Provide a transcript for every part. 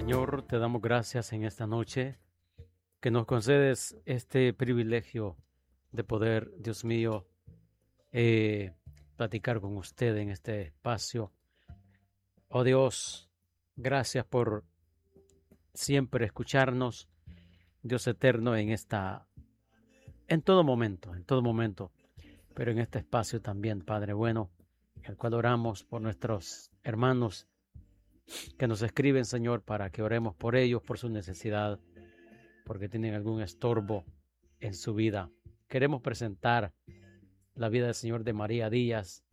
Señor, te damos gracias en esta noche que nos concedes este privilegio de poder, Dios mío, platicar con usted en este espacio. Oh Dios, gracias por siempre escucharnos, Dios eterno, en todo momento, pero en este espacio también, Padre bueno, en el cual oramos por nuestros hermanos que nos escriben, Señor, para que oremos por ellos, por su necesidad, porque tienen algún estorbo en su vida. Queremos presentar la vida del Señor de María Díaz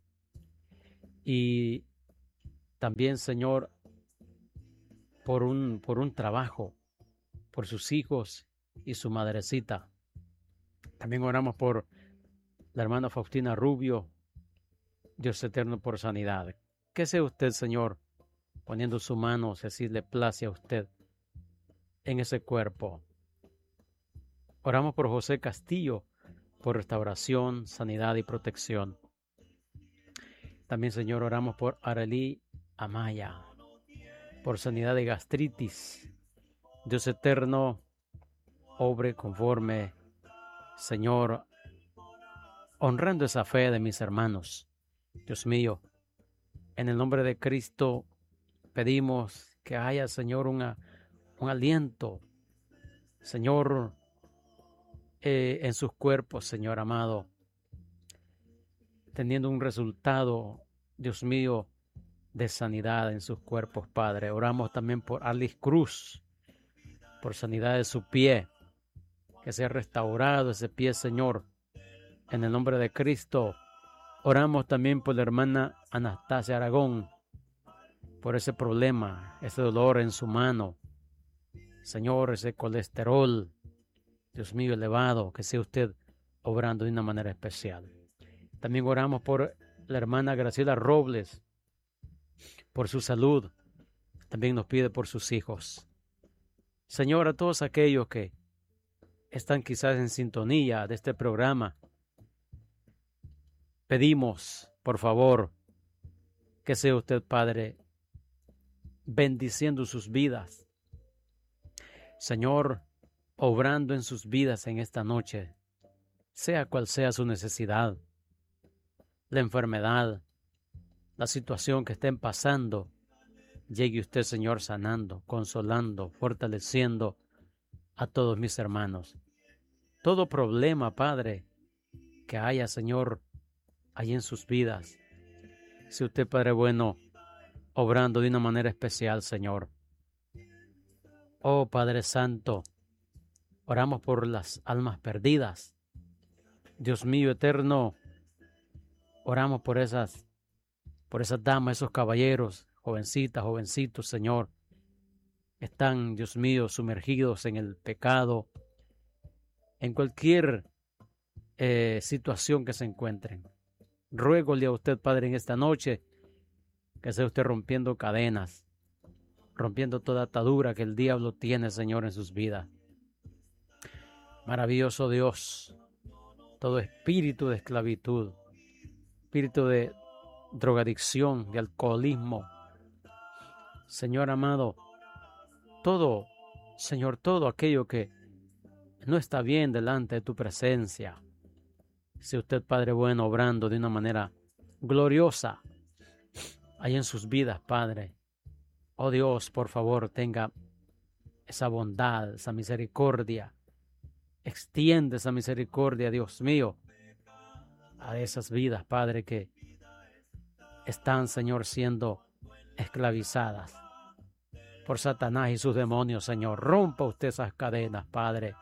y también, Señor, por un trabajo, por sus hijos y su madrecita. También oramos por la hermana Faustina Rubio, Dios eterno, por sanidad. Que sea usted, Señor, poniendo su mano, si así le place a usted, en ese cuerpo. Oramos por José Castillo, por restauración, sanidad y protección. También, Señor, oramos por Arely Amaya, por sanidad de gastritis. Dios eterno, obre conforme, Señor, honrando esa fe de mis hermanos. Dios mío, en el nombre de Cristo pedimos que haya, Señor, un aliento, Señor, en sus cuerpos, Señor amado, teniendo un resultado, Dios mío, de sanidad en sus cuerpos, Padre. Oramos también por Alice Cruz, por sanidad de su pie, que sea restaurado ese pie, Señor, en el nombre de Cristo. Oramos también por la hermana Anastasia Aragón, por ese problema, ese dolor en su mano, Señor, ese colesterol, Dios mío, elevado, que sea usted obrando de una manera especial. También oramos por la hermana Graciela Robles, por su salud. También nos pide por sus hijos. Señor, a todos aquellos que están quizás en sintonía de este programa, pedimos, por favor, que sea usted, Padre, bendiciendo sus vidas. Señor, obrando en sus vidas en esta noche, sea cual sea su necesidad, la enfermedad, la situación que estén pasando, llegue usted, Señor, sanando, consolando, fortaleciendo a todos mis hermanos. Todo problema, Padre, que haya, Señor, ahí en sus vidas, si usted, Padre bueno, obrando de una manera especial, Señor. Oh Padre Santo, oramos por las almas perdidas. Dios mío eterno, oramos por esas damas, esos caballeros, jovencitas, jovencitos, Señor, están, Dios mío, sumergidos en el pecado, en cualquier situación que se encuentren. Ruégole a usted, Padre, en esta noche, que sea usted rompiendo cadenas, rompiendo toda atadura que el diablo tiene, Señor, en sus vidas. Maravilloso Dios, todo espíritu de esclavitud, espíritu de drogadicción, de alcoholismo, Señor amado, todo, Señor, todo aquello que no está bien delante de tu presencia, sea usted, Padre bueno, obrando de una manera gloriosa ahí en sus vidas, Padre. Oh Dios, por favor, tenga esa bondad, esa misericordia. Extiende esa misericordia, Dios mío, a esas vidas, Padre, que están, Señor, siendo esclavizadas por Satanás y sus demonios, Señor. Rompa usted esas cadenas, Padre,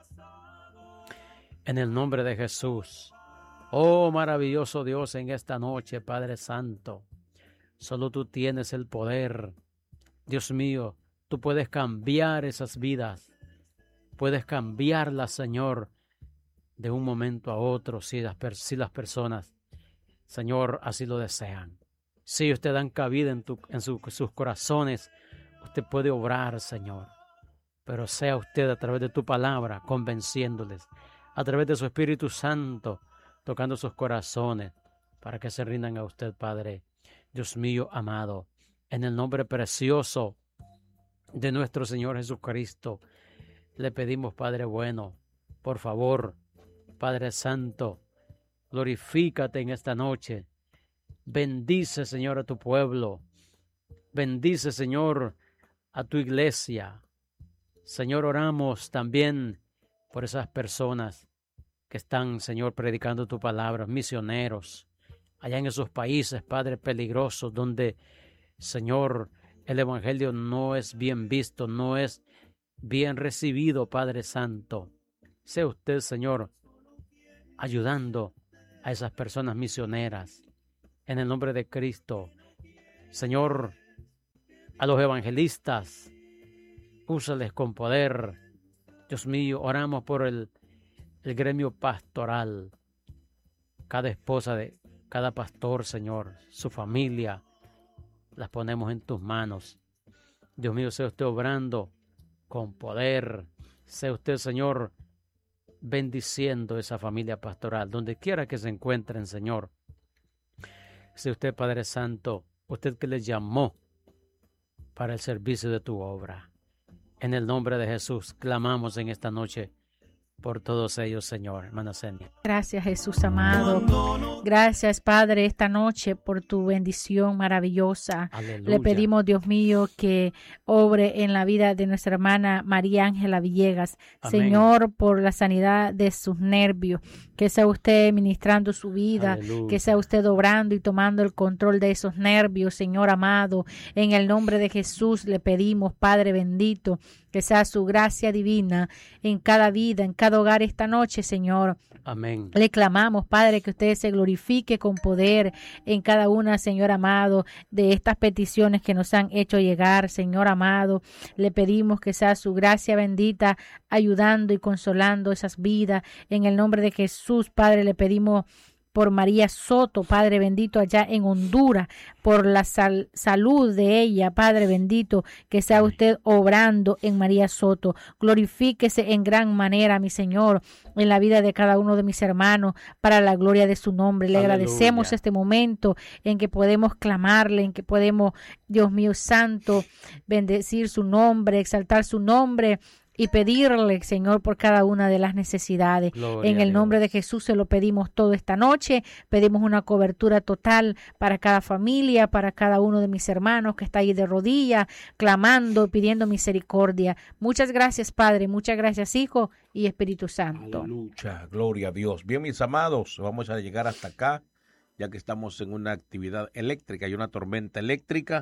en el nombre de Jesús. Oh, maravilloso Dios, en esta noche, Padre Santo, solo tú tienes el poder. Dios mío, tú puedes cambiar esas vidas, puedes cambiarlas, Señor, de un momento a otro, si las personas, Señor, así lo desean. Si usted dan cabida en sus corazones, usted puede obrar, Señor. Pero sea usted a través de tu palabra convenciéndoles, a través de su Espíritu Santo, tocando sus corazones, para que se rindan a usted, Padre. Dios mío amado, en el nombre precioso de nuestro Señor Jesucristo. Le pedimos, Padre bueno, por favor, Padre Santo, glorifícate en esta noche. Bendice, Señor, a tu pueblo. Bendice, Señor, a tu iglesia. Señor, oramos también por esas personas que están, Señor, predicando tu palabra, misioneros, allá en esos países, Padre, peligrosos, donde, Señor, el evangelio no es bien visto, no es bien recibido, Padre Santo. Sea usted, Señor, ayudando a esas personas misioneras. En el nombre de Cristo, Señor, a los evangelistas, úsales con poder. Dios mío, oramos por el gremio pastoral, cada esposa de cada pastor, Señor, su familia, las ponemos en tus manos. Dios mío, sea usted obrando con poder. Sea usted, Señor, bendiciendo esa familia pastoral, donde quiera que se encuentren, Señor. Sea usted, Padre Santo, usted que les llamó para el servicio de tu obra. En el nombre de Jesús, clamamos en esta noche por todos ellos, Señor. Hermana Senia. Gracias, Jesús amado. Gracias, Padre, esta noche por tu bendición maravillosa. Aleluya. Le pedimos, Dios mío, que obre en la vida de nuestra hermana María Ángela Villegas. Amén. Señor, por la sanidad de sus nervios, que sea usted ministrando su vida, Aleluya. que sea usted obrando y tomando el control de esos nervios, Señor amado. En el nombre de Jesús le pedimos, Padre bendito, que sea su gracia divina en cada vida, en cada hogar esta noche, Señor. Amén. Le clamamos, Padre, que usted se glorifique con poder en cada una, Señor amado, de estas peticiones que nos han hecho llegar, Señor amado. Le pedimos que sea su gracia bendita ayudando y consolando esas vidas. En el nombre de Jesús, Padre, le pedimos por María Soto, Padre bendito, allá en Honduras, por la salud de ella, Padre bendito, que sea usted obrando en María Soto. Glorifíquese en gran manera, mi Señor, en la vida de cada uno de mis hermanos, para la gloria de su nombre. Le Aleluya. agradecemos este momento en que podemos clamarle, en que podemos, Dios mío santo, bendecir su nombre, exaltar su nombre, y pedirle, Señor, por cada una de las necesidades. Gloria En a el nombre Dios. de Jesús se lo pedimos todo esta noche. Pedimos una cobertura total para cada familia, para cada uno de mis hermanos que está ahí de rodillas, clamando, pidiendo misericordia. Muchas gracias, Padre. Muchas gracias, Hijo y Espíritu Santo. Aleluya, gloria a Dios. Bien, mis amados, vamos a llegar hasta acá, ya que estamos en una actividad eléctrica y una tormenta eléctrica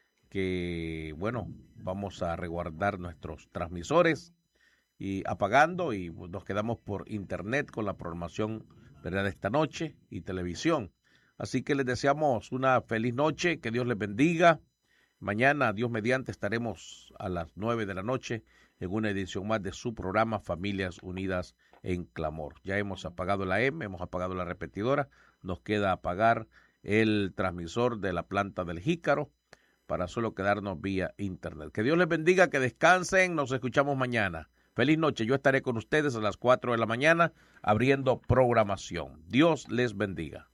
que, bueno, vamos a resguardar nuestros transmisores y apagando, y nos quedamos por internet con la programación, ¿verdad?, de esta noche y televisión. Así que les deseamos una feliz noche, que Dios les bendiga. Mañana, Dios mediante, estaremos a las 9 de la noche en una edición más de su programa Familias Unidas en Clamor. Ya hemos apagado la M, hemos apagado la repetidora, nos queda apagar el transmisor de la planta del Jícaro para solo quedarnos vía internet. Que Dios les bendiga, que descansen, nos escuchamos mañana. Feliz noche, yo estaré con ustedes a las 4 de la mañana abriendo programación. Dios les bendiga.